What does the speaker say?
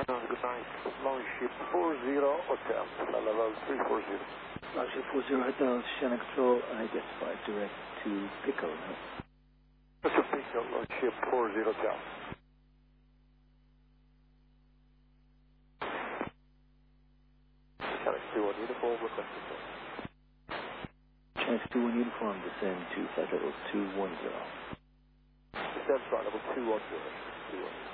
Good night. Longship 40 Hotel, level 340. Longship 40 Hotel, channel control, identify direct to Pico. Mr. Pico, Longship 40 Hotel. Channel 21 uniform, requested. Channel 21 uniform, descend to flight level 210. Descend flight level 210.